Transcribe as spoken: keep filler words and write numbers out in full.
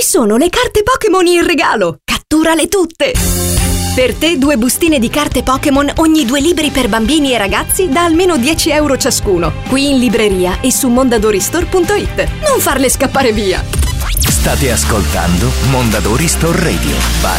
Ci sono le carte Pokémon in regalo! Catturale tutte! Per te due bustine di carte Pokémon ogni due libri per bambini e ragazzi da almeno dieci euro ciascuno. Qui in libreria e su mondadori store punto it. Non farle scappare via! State ascoltando Mondadori Store Radio by